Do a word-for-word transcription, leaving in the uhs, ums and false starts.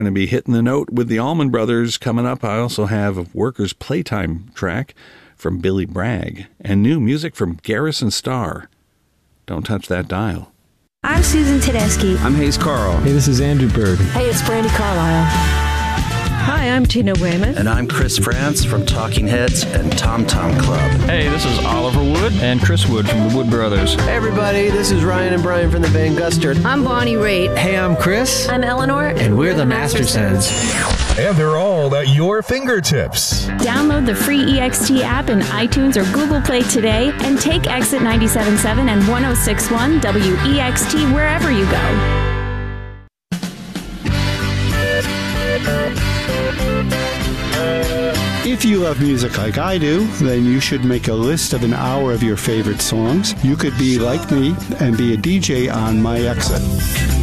Going to be hitting the note with the Allman Brothers coming up. I also have a Workers' Playtime track from Billy Bragg and new music from Garrison Starr. Don't touch that dial. I'm Susan Tedeschi. I'm Hayes Carl. Hey, this is Andrew Bird. Hey, it's Brandy Carlisle. Hi, I'm Tina Weymouth. And I'm Chris France from Talking Heads and Tom Tom Club. Hey, this is Oliver Wood and Chris Wood from the Wood Brothers. Hey, everybody, this is Ryan and Brian from the Van Gustard. I'm Bonnie Raitt. Hey, I'm Chris. I'm Eleanor. And, and we're, we're the, the Mastersons. And they're all at your fingertips. Download the free E X T app in iTunes or Google Play today and take Exit ninety-seven point seven and one oh six point one W E X T wherever you go. If you love music like I do, then you should make a list of an hour of your favorite songs. You could be like me and be a D J on My Exit.